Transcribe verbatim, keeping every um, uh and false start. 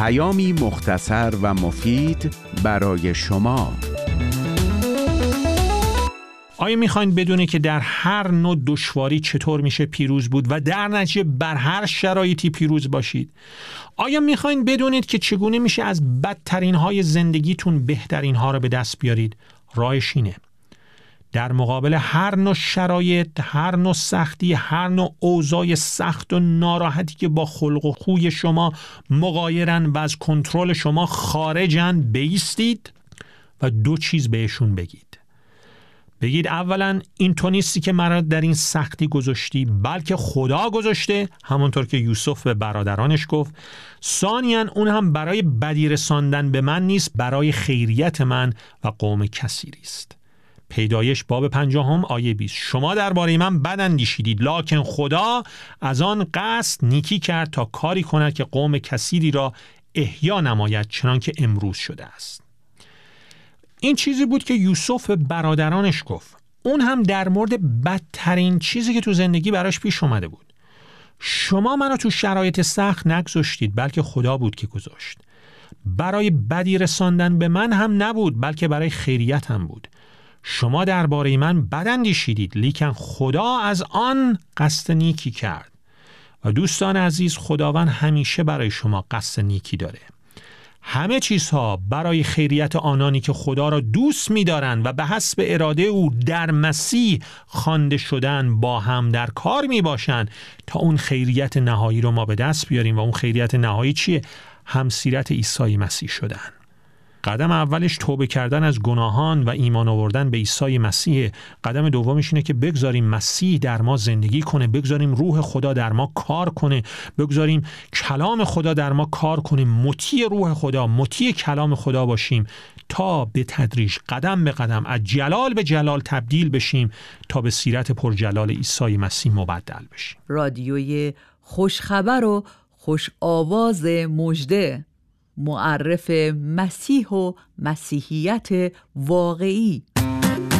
پیامی مختصر و مفید برای شما. آیا میخواین بدونید که در هر نوع دشواری چطور میشه پیروز بود و در نتیجه بر هر شرایطی پیروز باشید؟ آیا میخواین بدونید که چگونه میشه از بدترین های زندگیتون بهترین ها رو به دست بیارید؟ راهش اینه: در مقابل هر نوع شرایط، هر نوع سختی، هر نوع اوضاع سخت و ناراحتی که با خلق و خوی شما مغایرن و از کنترل شما خارجن، بایستید و دو چیز بهشون بگید. بگید اولا این تو نیستی که مرا در این سختی گذاشتی، بلکه خدا گذاشته، همونطور که یوسف به برادرانش گفت. ثانیاً اون هم برای بدی رساندن به من نیست، برای خیریت من و قوم کثیری است. پیدایش باب پنجاهم آیه بیست: شما درباره من بد اندیشیدید، لکن خدا از آن قصد نیکی کرد تا کاری کند که قوم کثیری را احیا نماید، چنانکه امروز شده است. این چیزی بود که یوسف به برادرانش گفت. اون هم در مورد بدترین چیزی که تو زندگی براش پیش اومده بود. شما منو تو شرایط سخت نگذاشتید، بلکه خدا بود که گذاشت. برای بدی رساندن به من هم نبود، بلکه برای خیریت هم بود. شما درباره من بد اندیشیدید، لیکن خدا از آن قصد نیکی کرد. و دوستان عزیز، خداوند همیشه برای شما قصد نیکی داره. همه چیزها برای خیریت آنانی که خدا را دوست می‌دارند و به حسب اراده او در مسیح خوانده شدن با هم در کار میباشند تا اون خیریت نهایی رو ما به دست بیاریم. و اون خیریت نهایی چیه؟ همسیرت عیسی مسیح شدن. قدم اولش توبه کردن از گناهان و ایمان آوردن به عیسی مسیح. قدم دومش اینه که بگذاریم مسیح در ما زندگی کنه، بگذاریم روح خدا در ما کار کنه، بگذاریم کلام خدا در ما کار کنه، مطیع روح خدا، مطیع کلام خدا باشیم تا به تدریج قدم به قدم از جلال به جلال تبدیل بشیم تا به سیرت پرجلال عیسی مسیح مبدل بشیم. رادیوی خوشخبر و خوش آواز مژده، معرف مسیح و مسیحیت واقعی.